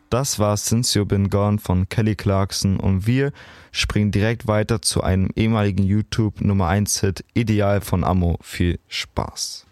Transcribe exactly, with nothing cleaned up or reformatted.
Das war Since You Been Gone von Kelly Clarkson und wir springen direkt weiter zu einem ehemaligen YouTube Nummer eins Hit Ideal von Ammo. Viel Spaß.